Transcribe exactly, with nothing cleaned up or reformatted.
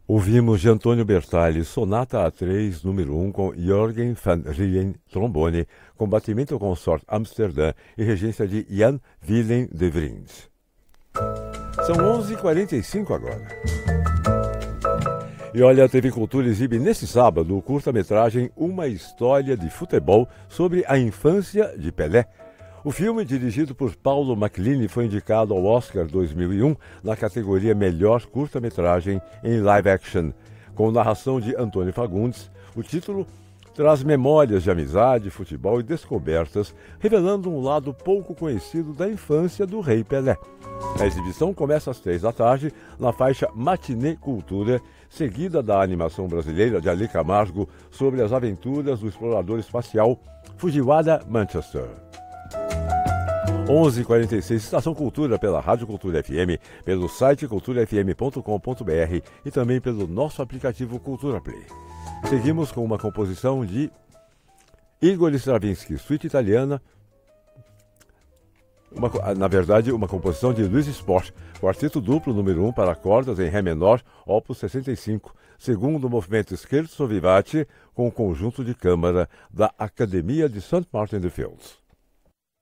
Ouvimos de Antônio Bertali, Sonata A três, número um, com Jürgen van Rijn, trombone, com batimento consort Amsterdã e regência de Jan Willem de Vriend. São onze e quarenta e cinco agora. E olha, a T V Cultura exibe nesse sábado o curta-metragem Uma História de Futebol sobre a infância de Pelé. O filme, dirigido por Paulo Maclini, foi indicado ao Oscar dois mil e um na categoria Melhor Curta-Metragem em Live Action. Com narração de Antônio Fagundes, o título traz memórias de amizade, futebol e descobertas, revelando um lado pouco conhecido da infância do Rei Pelé. A exibição começa às três da tarde na faixa Matinê Cultura, seguida da animação brasileira de Ali Camargo sobre as aventuras do explorador espacial Fujiwara Manchester. onze e quarenta e seis, Estação Cultura pela Rádio Cultura F M, pelo site cultura f m ponto com ponto b r e também pelo nosso aplicativo Cultura Play. Seguimos com uma composição de Igor Stravinsky, suíte italiana, uma, na verdade uma composição de Luiz Sport, quarteto duplo número um para cordas em Ré menor, opus sessenta e cinco, segundo movimento Scherzo Vivace, com o conjunto de câmara da Academia de Saint Martin de Fields.